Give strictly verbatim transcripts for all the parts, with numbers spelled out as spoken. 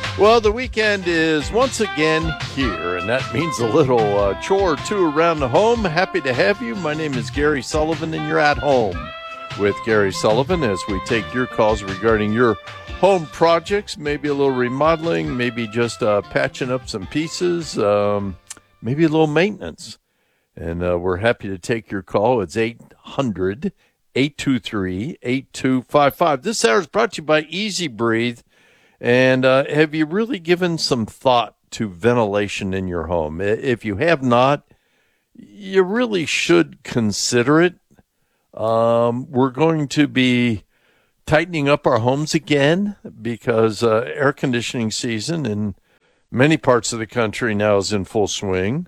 Well, the weekend is once again here, and that means a little uh, chore or two around the home. Happy to have you. My name is Gary Sullivan, and you're at home with Gary Sullivan as we take your calls regarding your home projects, maybe a little remodeling, maybe just uh, patching up some pieces, um, maybe a little maintenance. And uh, we're happy to take your call. It's eight hundred, eight two three, eight two five five. This hour is brought to you by Easy Breathe. And uh, have you really given some thought to ventilation in your home? If you have not, you really should consider it. Um, we're going to be tightening up our homes again because uh, air conditioning season in many parts of the country now is in full swing.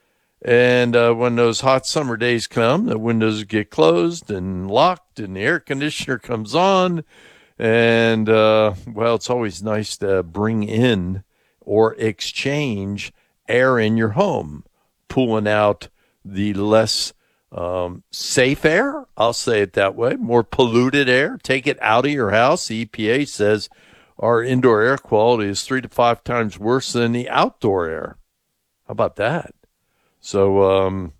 And uh, when those hot summer days come, the windows get closed and locked and the air conditioner comes on. And, uh, well, it's always nice to bring in or exchange air in your home, pulling out the less um, safe air, I'll say it that way, more polluted air. Take it out of your house. The E P A says our indoor air quality is three to five times worse than the outdoor air. How about that? So, um,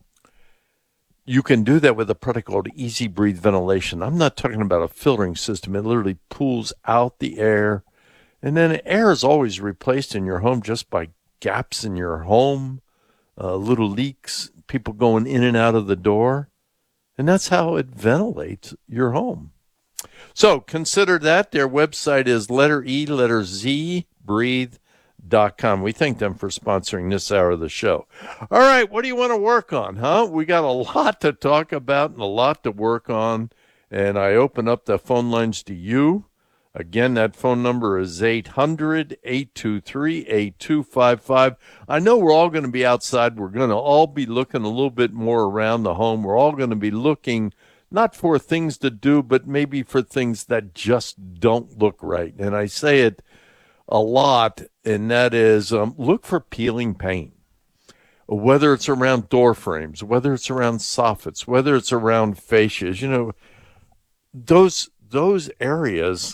you can do that with a product called Easy Breathe Ventilation. I'm not talking about a filtering system. It literally pulls out the air. And then air is always replaced in your home just by gaps in your home, uh, little leaks, people going in and out of the door. And that's how it ventilates your home. So consider that. Their website is letter E, letter Z, breathe dot com. We thank them for sponsoring this hour of the show. All right, what do you want to work on, huh? We got a lot to talk about and a lot to work on, and I open up the phone lines to you. Again, that phone number is eight hundred, eight two three, eight two five five. I know we're all going to be outside. We're going to all be looking a little bit more around the home. We're all going to be looking not for things to do, but maybe for things that just don't look right. And I say it a lot, and that is um, look for peeling paint, whether it's around door frames, whether it's around soffits, whether it's around fascias. You know, those those areas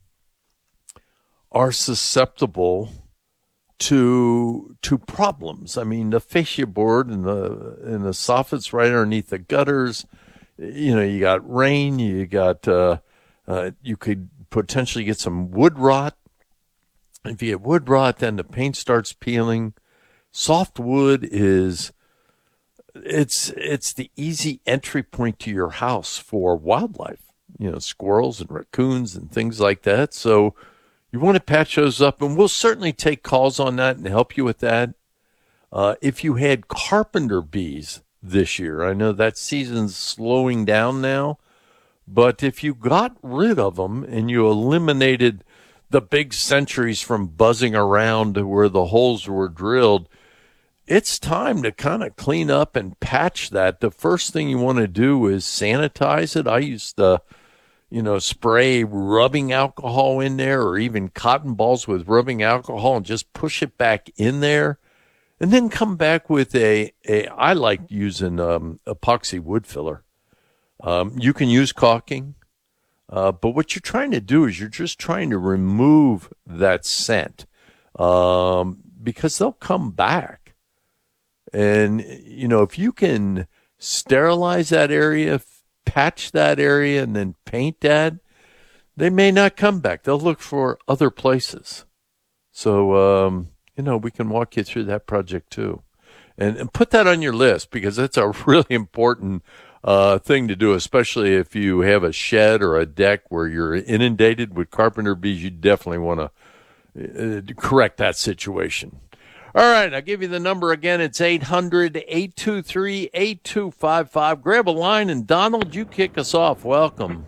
are susceptible to to problems. I mean, the fascia board and the and the soffits right underneath the gutters. You know, you got rain, you got uh, uh, you could potentially get some wood rot. If you get wood rot, then the paint starts peeling. Soft wood is, it's it's the easy entry point to your house for wildlife, you know, squirrels and raccoons and things like that. So you want to patch those up, and we'll certainly take calls on that and help you with that. Uh, if you had carpenter bees this year, I know that season's slowing down now, but if you got rid of them and you eliminated the big centuries from buzzing around where the holes were drilled, it's time to kind of clean up and patch that. The first thing you want to do is sanitize it. I used to, you know, spray rubbing alcohol in there or even cotton balls with rubbing alcohol and just push it back in there and then come back with a, a I like using um, epoxy wood filler. Um, you can use caulking. Uh, but what you're trying to do is you're just trying to remove that scent um, because they'll come back. And, you know, if you can sterilize that area, patch that area, and then paint that, they may not come back. They'll look for other places. So, um, you know, we can walk you through that project too. And, and put that on your list because that's a really important Uh, thing to do, especially if you have a shed or a deck where you're inundated with carpenter bees. You definitely want to uh, correct that situation. All right, I'll give you the number again. It's eight hundred, eight two three, eight two five five. Grab a line, and Donald, you kick us off. Welcome.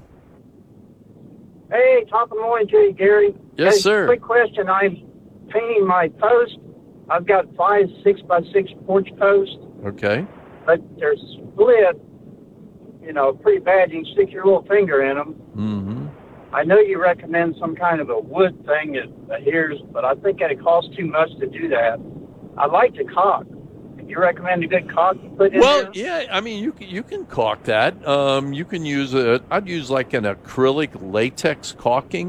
Hey, top of the morning to you, Gary. Yes, hey, sir. Quick question. I'm painting my post. I've got five six by six porch posts. Okay. But they're split, you know, pretty bad. You can stick your little finger in them. Mm-hmm. I know you recommend some kind of a wood thing that adheres, but I think that it costs too much to do that. I like to caulk. Do you recommend a good caulk to put in well, there? yeah, I mean, you can, you can caulk that. Um, you can use a, I'd use like an acrylic latex caulking.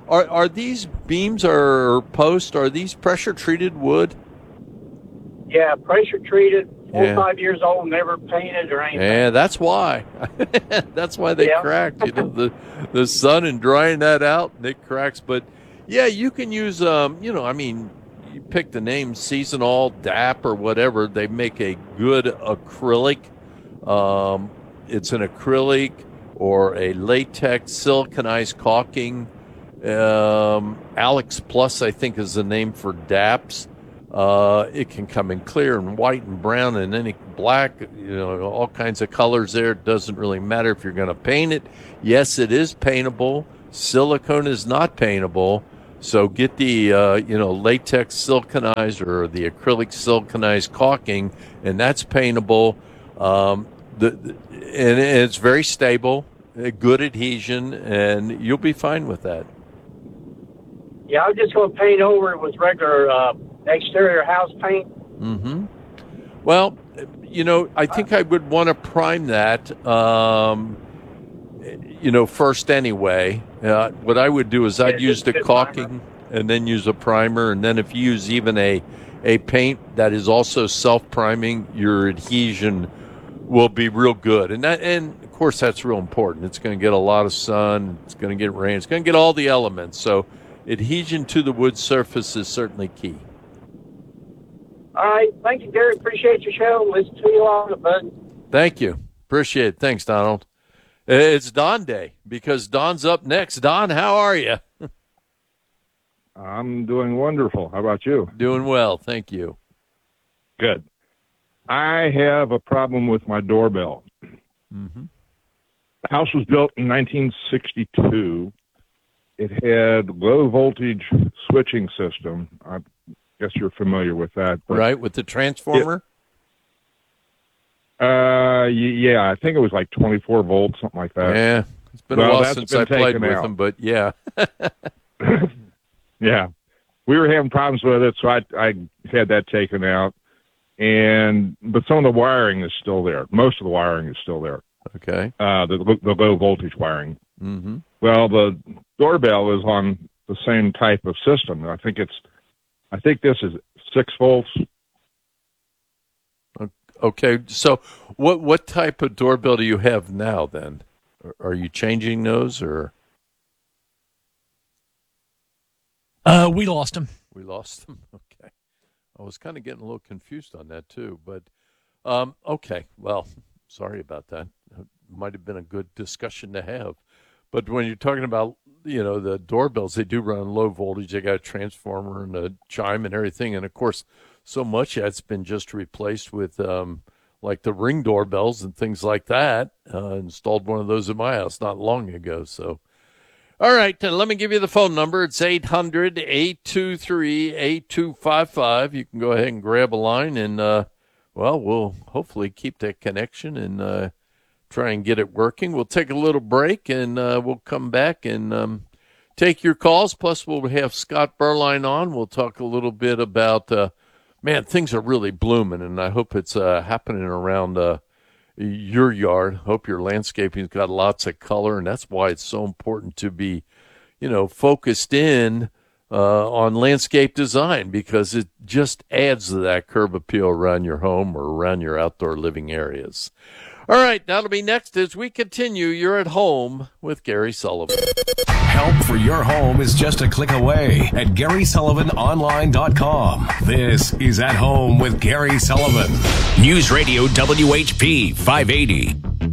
Are are these beams or posts, are these pressure treated wood? Yeah, pressure treated, four Yeah. or five years old, never painted or anything. Yeah, that's why. That's why they Yeah. cracked. You know, the the sun and drying that out, and it cracks. But yeah, you can use um, you know, I mean, you pick the name Seasonal, D A P, or whatever. They make a good acrylic. Um, it's an acrylic or a latex siliconized caulking. Um, Alex Plus, I think, is the name for D A Ps. Uh, it can come in clear and white and brown and any black, you know, all kinds of colors there. It doesn't really matter if you're going to paint it. Yes, it is paintable. Silicone is not paintable. So get the, uh, you know, latex siliconized or the acrylic siliconized caulking, and that's paintable. Um, the, the and it's very stable, good adhesion, and you'll be fine with that. Yeah, I was just going to paint over it with regular uh, exterior house paint. Mm-hmm. Well, you know, I think I would want to prime that, um, you know, first anyway. Uh, what I would do is I'd Yeah, use the just a caulking and then use a primer. And then if you use even a, a paint that is also self-priming, your adhesion will be real good. And that, and of course, that's real important. It's going to get a lot of sun. It's going to get rain. It's going to get all the elements. So adhesion to the wood surface is certainly key. All right. Thank you, Gary. Appreciate your show. Listen to you on the bud. Thank you. Appreciate it. Thanks, Donald. It's Don Day because Don's up next. Don, how are you? I'm doing wonderful. How about you? Doing well. Thank you. Good. I have a problem with my doorbell. Mm-hmm. The house was built in nineteen sixty-two. It had low voltage switching system. I guess you're familiar with that. But Right, with the transformer? It, uh, y- yeah, I think it was like twenty-four volts, something like that. Yeah. It's been Well, a while that's since been I played taken with out. them, but yeah. Yeah. We were having problems with it, so I, I had that taken out. And but some of the wiring is still there. Most of the wiring is still there. Okay. Uh, the, the low voltage wiring. Mm-hmm. Well, the doorbell is on the same type of system. I think it's, I think this is six volts. Okay. So what what type of doorbell do you have now then? Are you changing those or? Uh, we lost him. We lost them. Okay. I was kind of getting a little confused on that too, but um, okay. Well, sorry about that. It might have been a good discussion to have. But when you're talking about, you know, the doorbells, they do run low voltage. They got a transformer and a chime and everything. And of course, so much that's been just replaced with um, like the Ring doorbells and things like that. Uh, installed one of those in my house not long ago. So, all right, uh, let me give you the phone number. It's eight hundred, eight two three, eight two five five. You can go ahead and grab a line and, uh, well, we'll hopefully keep that connection and uh, try and get it working. We'll take a little break and uh, we'll come back and um, take your calls. Plus, we'll have Scott Berline on. We'll talk a little bit about, uh, man, things are really blooming, and I hope it's uh, happening around uh, your yard. Hope your landscaping's got lots of color, and that's why it's so important to be, you know, focused in uh, on landscape design, because it just adds to that curb appeal around your home or around your outdoor living areas. All right, that'll be next as we continue. You're at home with Gary Sullivan. Help for your home is just a click away at Gary Sullivan Online dot com. This is At Home with Gary Sullivan. News Radio W H P five eighty.